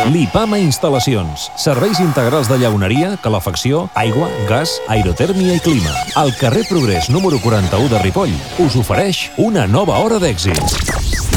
Lipama Instal·lacions. Serveis integrals de llauneria, calefacció, aigua, gas, aerotèrmia i clima. Al carrer Progrés número 41 de Ripoll us ofereix una nova hora d'èxits.